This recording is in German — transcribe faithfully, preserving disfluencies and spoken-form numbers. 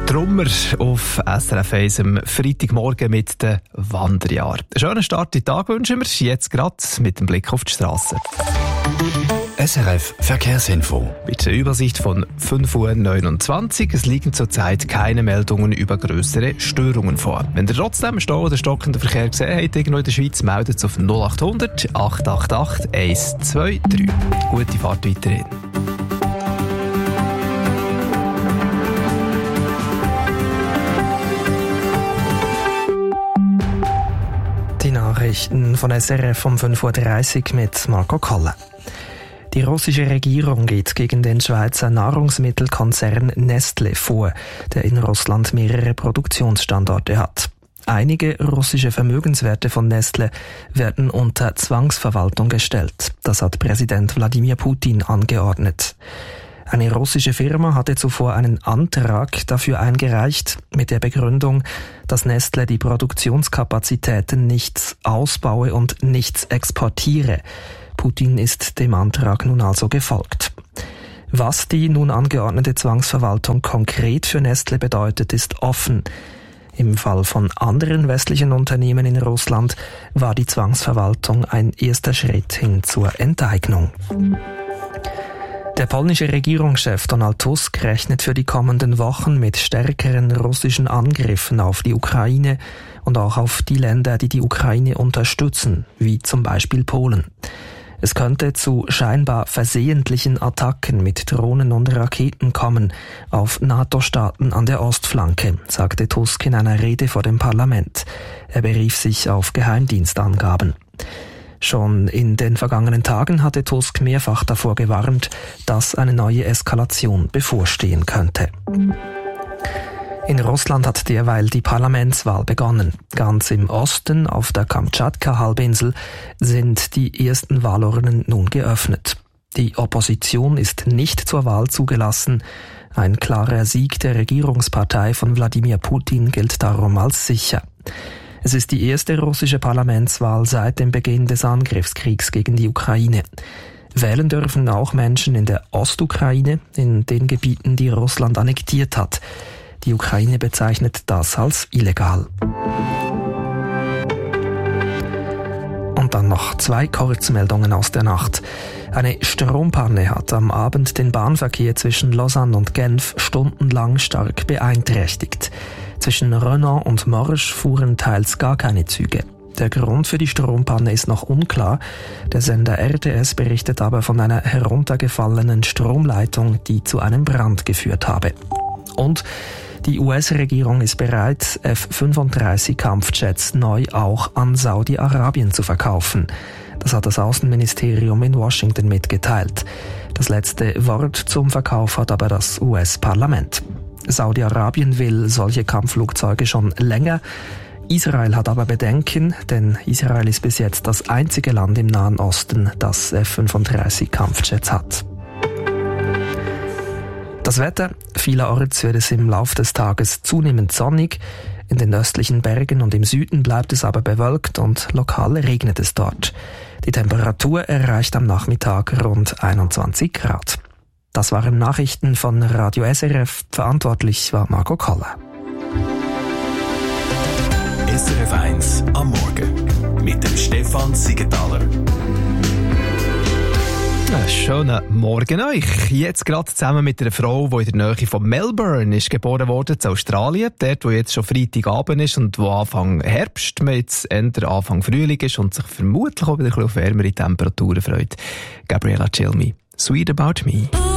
Trummer auf S R F eins am Freitagmorgen mit den Wanderjahren. Einen schönen Start in den Tag wünschen wir, jetzt gerade mit dem Blick auf die Straße. S R F Verkehrsinfo. Mit der Übersicht von fünf Uhr neunundzwanzig. Es liegen zurzeit keine Meldungen über grössere Störungen vor. Wenn ihr trotzdem Stau oder stockenden Verkehr gesehen habt, irgendwo in der Schweiz, meldet es auf null acht hundert, acht acht acht, eins zwei drei. Gute Fahrt weiterhin. Die Nachrichten von S R F um fünf Uhr dreißig mit Marco Kolle. Die russische Regierung geht gegen den Schweizer Nahrungsmittelkonzern Nestlé vor, der in Russland mehrere Produktionsstandorte hat. Einige russische Vermögenswerte von Nestlé werden unter Zwangsverwaltung gestellt. Das hat Präsident Wladimir Putin angeordnet. Eine russische Firma hatte zuvor einen Antrag dafür eingereicht, mit der Begründung, dass Nestlé die Produktionskapazitäten nicht ausbaue und nichts exportiere. Putin ist dem Antrag nun also gefolgt. Was die nun angeordnete Zwangsverwaltung konkret für Nestlé bedeutet, ist offen. Im Fall von anderen westlichen Unternehmen in Russland war die Zwangsverwaltung ein erster Schritt hin zur Enteignung. Der polnische Regierungschef Donald Tusk rechnet für die kommenden Wochen mit stärkeren russischen Angriffen auf die Ukraine und auch auf die Länder, die die Ukraine unterstützen, wie zum Beispiel Polen. Es könnte zu scheinbar versehentlichen Attacken mit Drohnen und Raketen kommen auf NATO-Staaten an der Ostflanke, sagte Tusk in einer Rede vor dem Parlament. Er berief sich auf Geheimdienstangaben. Schon in den vergangenen Tagen hatte Tusk mehrfach davor gewarnt, dass eine neue Eskalation bevorstehen könnte. In Russland hat derweil die Parlamentswahl begonnen. Ganz im Osten, auf der Kamtschatka-Halbinsel, sind die ersten Wahlurnen nun geöffnet. Die Opposition ist nicht zur Wahl zugelassen. Ein klarer Sieg der Regierungspartei von Wladimir Putin gilt darum als sicher. Es ist die erste russische Parlamentswahl seit dem Beginn des Angriffskriegs gegen die Ukraine. Wählen dürfen auch Menschen in der Ostukraine, in den Gebieten, die Russland annektiert hat. Die Ukraine bezeichnet das als illegal. Und dann noch zwei Kurzmeldungen aus der Nacht. Eine Strompanne hat am Abend den Bahnverkehr zwischen Lausanne und Genf stundenlang stark beeinträchtigt. Zwischen Renan und Morges fuhren teils gar keine Züge. Der Grund für die Strompanne ist noch unklar. Der Sender R T S berichtet aber von einer heruntergefallenen Stromleitung, die zu einem Brand geführt habe. Und die U S-Regierung ist bereit, F fünfunddreißig Kampfjets neu auch an Saudi-Arabien zu verkaufen. Das hat das Außenministerium in Washington mitgeteilt. Das letzte Wort zum Verkauf hat aber das U S-Parlament. Saudi-Arabien will solche Kampfflugzeuge schon länger. Israel hat aber Bedenken, denn Israel ist bis jetzt das einzige Land im Nahen Osten, das F fünfunddreißig Kampfjets hat. Das Wetter: Vielerorts wird es im Laufe des Tages zunehmend sonnig. In den östlichen Bergen und im Süden bleibt es aber bewölkt und lokal regnet es dort. Die Temperatur erreicht am Nachmittag rund einundzwanzig Grad. Das waren Nachrichten von Radio S R F. Verantwortlich war Marco Koller. S R F eins am Morgen mit dem Stefan Siegenthaler. Einen schönen Morgen euch. Jetzt gerade zusammen mit einer Frau, die in der Nähe von Melbourne ist geboren wurde, in Australien. Dort, wo jetzt schon Freitagabend ist und wo Anfang Herbst, jetzt Ende Anfang Frühling ist und sich vermutlich auch wieder ein bisschen auf wärmere Temperaturen freut. Gabriella Cilmi, Sweet About Me.